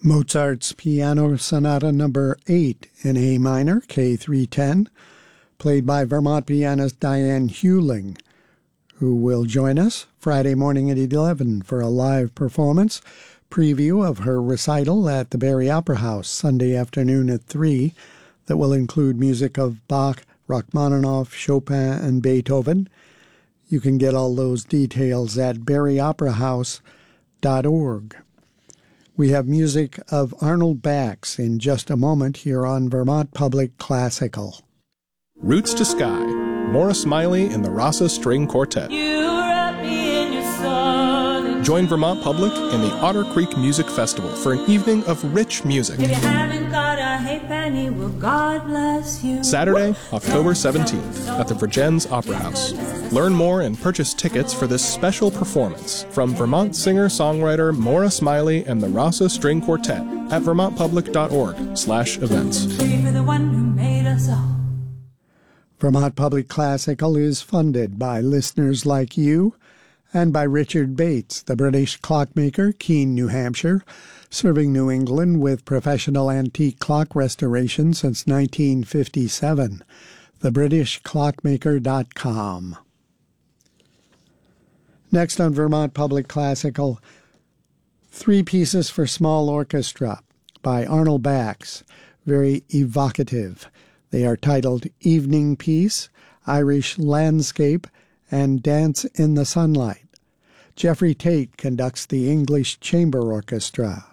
Mozart's Piano Sonata No. 8 in A minor, K310, played by Vermont pianist Diane Hewling, who will join us Friday morning at 11 for a live performance, preview of her recital at the Barrie Opera House Sunday afternoon at 3 that will include music of Bach, Rachmaninoff, Chopin, and Beethoven. You can get all those details at barrieoperahouse.org. We have music of Arnold Bax in just a moment here on Vermont Public Classical. Roots to Sky, Maura Smiley and the Rasa String Quartet. Join Vermont Public in the Otter Creek Music Festival for an evening of rich music. If you haven't got a halfpenny, well, God bless you. Saturday, October 17th at the Vergennes Opera House. Learn more and purchase tickets for this special performance from Vermont singer-songwriter Maura Smiley and the Rasa String Quartet at vermontpublic.org/events. For the one who made us all. Vermont Public Classical is funded by listeners like you and by Richard Bates, the British clockmaker, Keene, New Hampshire, serving New England with professional antique clock restoration since 1957. TheBritishClockmaker.com. Next on Vermont Public Classical, 3 pieces for small orchestra by Arnold Bax, very evocative. They are titled Evening Piece, Irish Landscape, and Dance in the Sunlight. Jeffrey Tate conducts the English Chamber Orchestra.